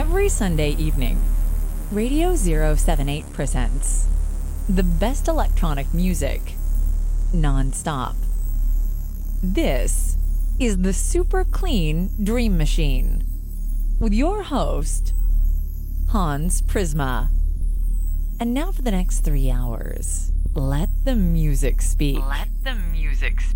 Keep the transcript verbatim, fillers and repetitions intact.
Every Sunday evening, Radio zero seven eight presents the best electronic music non-stop. This is the Super Clean Dream Machine with your host, Hans Prisma. And now for the next three hours, let the music speak. Let the music speak.